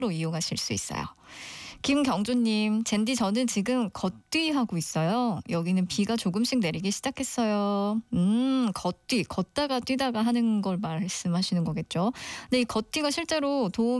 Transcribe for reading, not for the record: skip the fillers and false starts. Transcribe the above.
이용하실 수 있어요. 김경주님, 젠디 저는 지금 걷기하고 있어요. 여기는 비가 조금씩 내리기 시작했어요. 걷다가 뛰다가 하는 걸 말씀하시는 거겠죠. 근데 이 걷기가 실제로 도움이